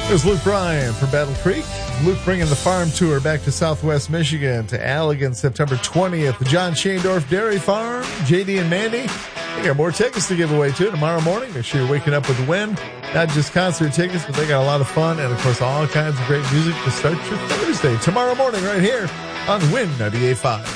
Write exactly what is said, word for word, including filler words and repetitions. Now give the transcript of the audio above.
There's Luke Bryan from Battle Creek. Luke bringing the farm tour back to Southwest Michigan to Allegan September twentieth. The John Schaendorf Dairy Farm, J D and Mandy. They got more tickets to give away too tomorrow morning. Make sure you're waking up with the wind. Not just concert tickets, but they got a lot of fun and, of course, all kinds of great music to start your Thursday tomorrow morning right here on Wind ninety-eight point five.